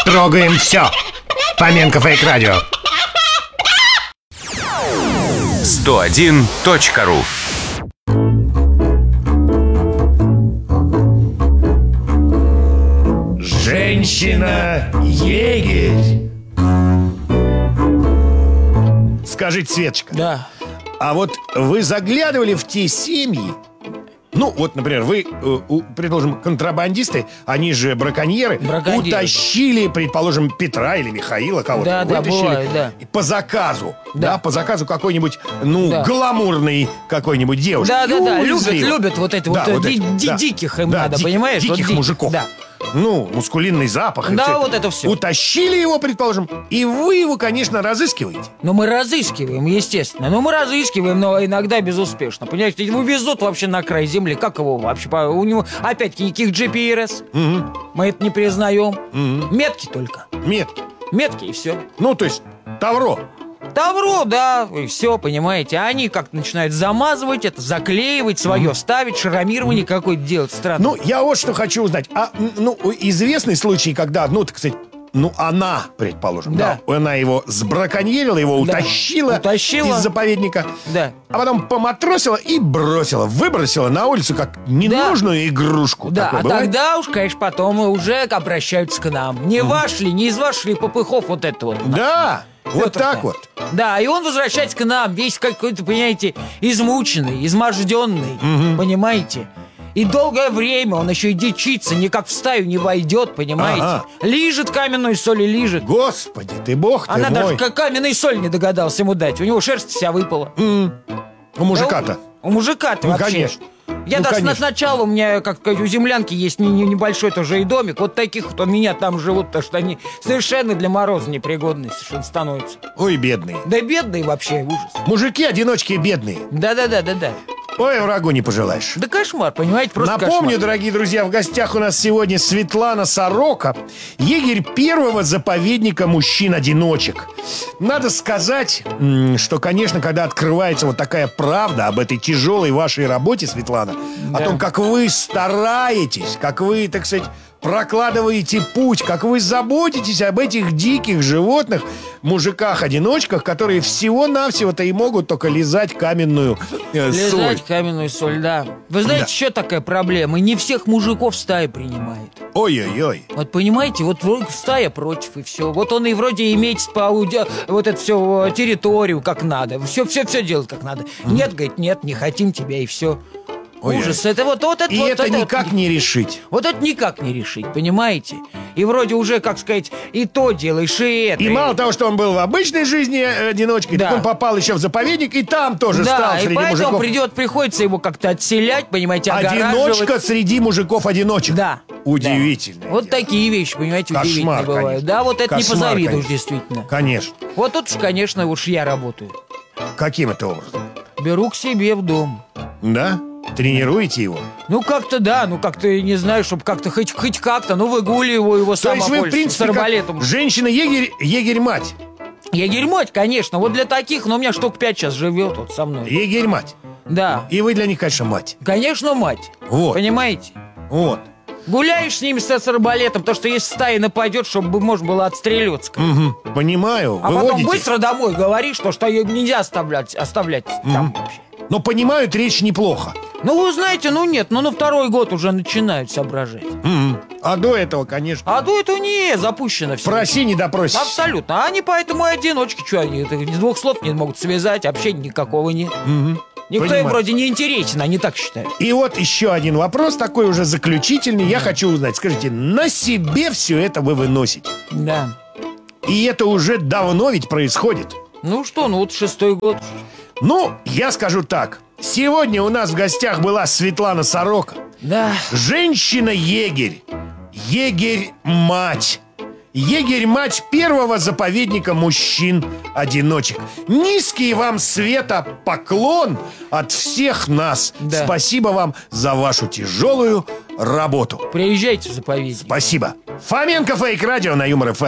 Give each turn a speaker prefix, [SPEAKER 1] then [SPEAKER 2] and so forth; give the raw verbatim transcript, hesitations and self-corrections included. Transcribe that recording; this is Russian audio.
[SPEAKER 1] Трогаем все. Фоменко Фейк Радио.
[SPEAKER 2] сто один точка ру.
[SPEAKER 1] Женщина-егерь. Скажите, Светочка,
[SPEAKER 3] Да.
[SPEAKER 1] а вот вы заглядывали в те семьи? Ну, вот, например, вы, э, у- предположим, контрабандисты, они же браконьеры,
[SPEAKER 3] Браконьеры.
[SPEAKER 1] утащили, предположим, Петра или Михаила, кого-то
[SPEAKER 3] Да, да,
[SPEAKER 1] вытащили
[SPEAKER 3] бывает, да.
[SPEAKER 1] и по заказу, да.
[SPEAKER 3] Да.
[SPEAKER 1] по заказу какой-нибудь, ну,
[SPEAKER 3] Да.
[SPEAKER 1] гламурной какой-нибудь девушки.
[SPEAKER 3] Да, да,
[SPEAKER 1] И
[SPEAKER 3] да,
[SPEAKER 1] увезли
[SPEAKER 3] любят,
[SPEAKER 1] его.
[SPEAKER 3] любят вот это
[SPEAKER 1] Да,
[SPEAKER 3] вот,
[SPEAKER 1] вот
[SPEAKER 3] ди-
[SPEAKER 1] это,
[SPEAKER 3] ди-
[SPEAKER 1] да.
[SPEAKER 3] диких им
[SPEAKER 1] Да,
[SPEAKER 3] надо,
[SPEAKER 1] ди-
[SPEAKER 3] понимаешь? Вот
[SPEAKER 1] Диких
[SPEAKER 3] ди-
[SPEAKER 1] мужиков.
[SPEAKER 3] Да.
[SPEAKER 1] Ну, мускулинный запах. и
[SPEAKER 3] Да,
[SPEAKER 1] всё
[SPEAKER 3] вот это всё.
[SPEAKER 1] Утащили его, предположим, и вы его, конечно, разыскиваете.
[SPEAKER 3] Ну, мы разыскиваем, естественно. Ну, мы разыскиваем, но иногда безуспешно. Понимаете, его везут вообще на край земли. Как его вообще? по- У него, опять-таки, никаких джи пи эс.
[SPEAKER 1] Мгм.
[SPEAKER 3] Мы это не признаем.
[SPEAKER 1] Мгм.
[SPEAKER 3] Метки только.
[SPEAKER 1] Метки.
[SPEAKER 3] Метки и все.
[SPEAKER 1] Ну, то есть, тавро.
[SPEAKER 3] Тавро, да, и все, понимаете. А они как-то начинают замазывать это, заклеивать свое, ставить, шрамирование какое-то делать. Странно.
[SPEAKER 1] Ну, я вот что хочу узнать. А, м, ну, известный случай, когда, ну, так сказать, ну, она, предположим, да,
[SPEAKER 3] Да.
[SPEAKER 1] она его сбраконьерила, его
[SPEAKER 3] Да.
[SPEAKER 1] утащила,
[SPEAKER 3] Утащила.
[SPEAKER 1] из заповедника,
[SPEAKER 3] Да.
[SPEAKER 1] а потом поматросила и бросила, выбросила на улицу как ненужную игрушку.
[SPEAKER 3] Да,
[SPEAKER 1] Такое
[SPEAKER 3] а
[SPEAKER 1] бывает?
[SPEAKER 3] тогда уж, конечно, потом уже обращаются к нам. Не ваш ли, не из ваших ли попыхов вот это вот.
[SPEAKER 1] Да, вот
[SPEAKER 3] Это
[SPEAKER 1] так
[SPEAKER 3] да.
[SPEAKER 1] вот.
[SPEAKER 3] Да, и он возвращается к нам, весь какой-то, понимаете, измученный, изможденный, понимаете? И долгое время он еще и дичится, никак в стаю не войдет, понимаете?
[SPEAKER 1] Ага.
[SPEAKER 3] Лижет каменную соль и лижет.
[SPEAKER 1] Господи, ты бог ты
[SPEAKER 3] Она
[SPEAKER 1] мой.
[SPEAKER 3] даже как каменной соль не догадалась ему дать. У него шерсть вся выпала.
[SPEAKER 1] У мужика-то.
[SPEAKER 3] У мужика-то
[SPEAKER 1] Ну,
[SPEAKER 3] вообще.
[SPEAKER 1] конечно.
[SPEAKER 3] Я
[SPEAKER 1] Ну,
[SPEAKER 3] даже
[SPEAKER 1] конечно.
[SPEAKER 3] на- сначала у меня, как сказать, у землянки есть не- не- небольшой тоже и домик. Вот таких вот у меня там живут, потому что они совершенно для мороза непригодные совершенно становятся.
[SPEAKER 1] Ой, бедные.
[SPEAKER 3] Да бедные вообще, ужас.
[SPEAKER 1] Мужики-одиночки бедные.
[SPEAKER 3] Да-да-да-да-да.
[SPEAKER 1] Ой, врагу не пожелаешь.
[SPEAKER 3] Да кошмар, понимаете, просто
[SPEAKER 1] Напомню,
[SPEAKER 3] кошмар.
[SPEAKER 1] дорогие друзья, в гостях у нас сегодня Светлана Сорока, егерь первого заповедника мужчин-одиночек. Надо сказать, м, что, конечно, когда открывается вот такая правда об этой тяжелой вашей работе, Светлана, о
[SPEAKER 3] Да.
[SPEAKER 1] том, как вы стараетесь, как вы, так сказать, прокладываете путь, как вы заботитесь об этих диких животных, мужиках-одиночках, которые всего-навсего-то и могут только лизать каменную э, соль.
[SPEAKER 3] Лизать каменную соль, да. Вы знаете,
[SPEAKER 1] Да.
[SPEAKER 3] еще такая проблема. Не всех мужиков стая принимает.
[SPEAKER 1] Ой-ой-ой.
[SPEAKER 3] Вот понимаете, вот вроде стая против и все. Вот он и вроде имеет по ауди- вот эту всю территорию как надо. Все, все, все делать как надо. Нет, говорит, нет, не хотим тебя и все.
[SPEAKER 1] Ой,
[SPEAKER 3] Ужас. Это вот, вот это
[SPEAKER 1] И
[SPEAKER 3] вот,
[SPEAKER 1] это
[SPEAKER 3] вот-
[SPEAKER 1] никак не решить.
[SPEAKER 3] Вот это никак не решить, понимаете? И вроде уже, как сказать, и то делаешь, и это.
[SPEAKER 1] И мало того, что он был в обычной жизни э, одиночкой,
[SPEAKER 3] Да.
[SPEAKER 1] так он попал еще в заповедник, и там тоже стал
[SPEAKER 3] Да, и
[SPEAKER 1] среди
[SPEAKER 3] поэтому
[SPEAKER 1] мужиков.
[SPEAKER 3] придет, приходится его как-то отселять, понимаете, огораживать.
[SPEAKER 1] Одиночка среди мужиков-одиночек.
[SPEAKER 3] Да.
[SPEAKER 1] Удивительно.
[SPEAKER 3] Да. Вот такие вещи, понимаете,
[SPEAKER 1] Кошмар,
[SPEAKER 3] удивительные бывают.
[SPEAKER 1] конечно.
[SPEAKER 3] Да, вот это не
[SPEAKER 1] Кошмар,
[SPEAKER 3] позавидуешь,
[SPEAKER 1] конечно.
[SPEAKER 3] действительно.
[SPEAKER 1] Конечно.
[SPEAKER 3] Вот тут уж, конечно, уж я работаю.
[SPEAKER 1] Каким это образом?
[SPEAKER 3] Беру к себе в дом.
[SPEAKER 1] Да? Тренируете его?
[SPEAKER 3] Ну, как-то да, ну, как-то, не знаю, чтобы как-то, хоть, хоть как-то, ну, выгуливаю его
[SPEAKER 1] То
[SPEAKER 3] сам
[SPEAKER 1] есть вы, в принципе,
[SPEAKER 3] с арбалетом.
[SPEAKER 1] как женщина-егерь, егерь-мать.
[SPEAKER 3] Егерь-мать, конечно, вот для таких, но у меня штук пять сейчас живет вот со мной.
[SPEAKER 1] Егерь-мать.
[SPEAKER 3] Да,
[SPEAKER 1] И вы для них, конечно, мать.
[SPEAKER 3] конечно, мать.
[SPEAKER 1] Вот.
[SPEAKER 3] Понимаете?
[SPEAKER 1] Вот.
[SPEAKER 3] Гуляешь с ними с, с арбалетом, потому что если стая нападет, чтобы можно было отстреливаться.
[SPEAKER 1] Мгм. Понимаю.
[SPEAKER 3] А потом
[SPEAKER 1] Выводите.
[SPEAKER 3] быстро домой говоришь, что, что ее нельзя оставлять, оставлять там вообще.
[SPEAKER 1] Но понимают речь неплохо.
[SPEAKER 3] Ну, вы знаете, ну нет, ну на второй год уже начинают соображать.
[SPEAKER 1] Мгм. А до этого, конечно,
[SPEAKER 3] А до этого не запущено все.
[SPEAKER 1] проси не допросишь.
[SPEAKER 3] Абсолютно. А они поэтому и одиночки, что они это, ни двух слов не могут связать, общения никакого нет.
[SPEAKER 1] Мгм.
[SPEAKER 3] Никто им
[SPEAKER 1] Понимаю.
[SPEAKER 3] вроде не интересен, они так считают.
[SPEAKER 1] И вот еще один вопрос, такой уже заключительный. Я хочу узнать, скажите, на себе все это вы выносите?
[SPEAKER 3] Да.
[SPEAKER 1] И это уже давно ведь происходит.
[SPEAKER 3] Ну что, ну вот шестой год.
[SPEAKER 1] Ну, я скажу так. Сегодня у нас в гостях была Светлана Сорока.
[SPEAKER 3] Да.
[SPEAKER 1] Женщина-егерь. Егерь-мать. Егерь-мать первого заповедника мужчин-одиночек. Низкий вам, Света, поклон от всех нас.
[SPEAKER 3] Да.
[SPEAKER 1] Спасибо вам за вашу тяжелую работу.
[SPEAKER 3] Приезжайте в заповедник.
[SPEAKER 1] Спасибо. Фоменко Фейк Радио на Юмор ФМ.